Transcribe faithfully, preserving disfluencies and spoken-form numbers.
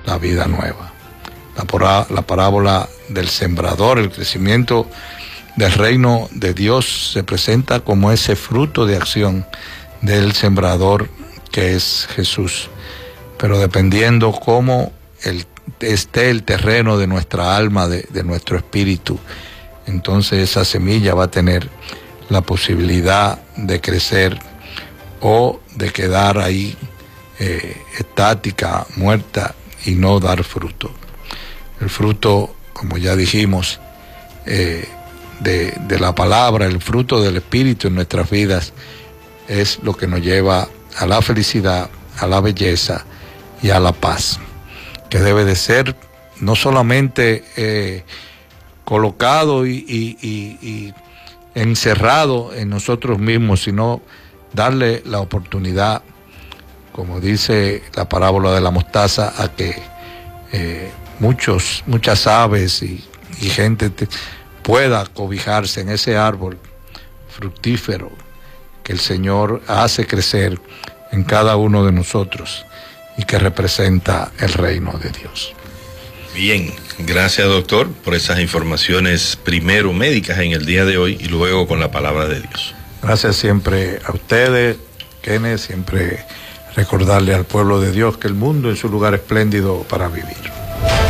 la vida nueva. La, porá, la parábola del sembrador, el crecimiento del reino de Dios se presenta como ese fruto de acción del sembrador que es Jesús. Pero dependiendo cómo el, esté el terreno de nuestra alma, de, de nuestro espíritu, entonces esa semilla va a tener la posibilidad de crecer o de quedar ahí eh, estática, muerta y no dar fruto. El fruto, como ya dijimos, eh, de, de la palabra, el fruto del Espíritu en nuestras vidas es lo que nos lleva a la felicidad, a la belleza y a la paz, que debe de ser no solamente eh, colocado y, y, y, y encerrado en nosotros mismos, sino darle la oportunidad, como dice la parábola de la mostaza, a que eh, muchos, muchas aves y, y gente te, pueda cobijarse en ese árbol fructífero que el Señor hace crecer en cada uno de nosotros y que representa el reino de Dios. Bien, gracias doctor por esas informaciones primero médicas en el día de hoy y luego con la palabra de Dios. Gracias siempre a ustedes, Kenneth, siempre recordarle al pueblo de Dios que el mundo es un lugar espléndido para vivir.